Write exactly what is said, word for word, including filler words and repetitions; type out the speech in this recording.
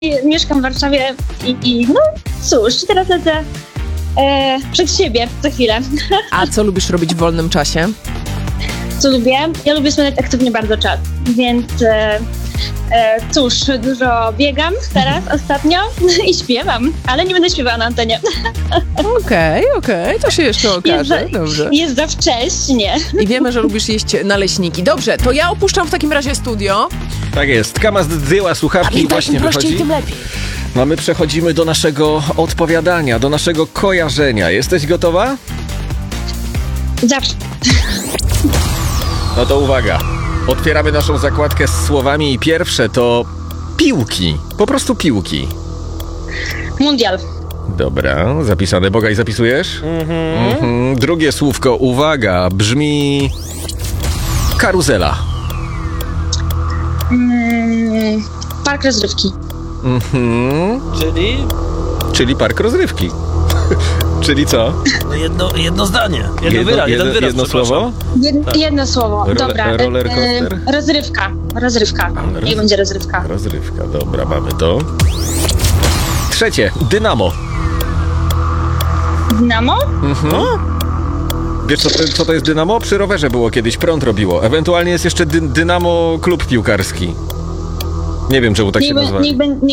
mieszkam w Warszawie i, i no cóż, teraz lecę e, przed siebie za chwilę. A co lubisz robić w wolnym czasie? Co lubię? Ja lubię spędzać aktywnie bardzo czas, więc e, e, cóż, dużo biegam teraz ostatnio i śpiewam, ale nie będę śpiewała na antenie. Okej, okay, okej, okay. To się jeszcze okaże. Jest za, Dobrze. Jest za wcześnie. I wiemy, że lubisz jeść naleśniki. Dobrze, to ja opuszczam w takim razie studio. Tak jest. Kama zdjęła słuchawki i właśnie im prościej, wychodzi. tym lepiej. No my przechodzimy do naszego odpowiadania, do naszego kojarzenia. Jesteś gotowa? Zawsze. No to uwaga. Otwieramy naszą zakładkę z słowami i pierwsze to piłki. Po prostu piłki. Mundial. Dobra, zapisane. Boga i zapisujesz? Mhm. Mhm. Drugie słówko, uwaga, brzmi karuzela. Mm, park rozrywki. Mhm. Czyli? Czyli park rozrywki. Czyli co? No jedno, jedno zdanie. Jedno, Jedno, wyraz, jedno, jeden wyraz, jedno słowo? Jed, Tak. Jedno słowo, Role- dobra. roller E, coaster? e, rozrywka, rozrywka. roz- Niech będzie rozrywka. Rozrywka, dobra, mamy to. Trzecie, dynamo. Dynamo? Mhm. Wiesz co to, co to jest dynamo? Przy rowerze było kiedyś, prąd robiło. Ewentualnie jest jeszcze dy, dynamo klub piłkarski. Nie wiem czemu tak się Niech, be- nazywa. niech, be-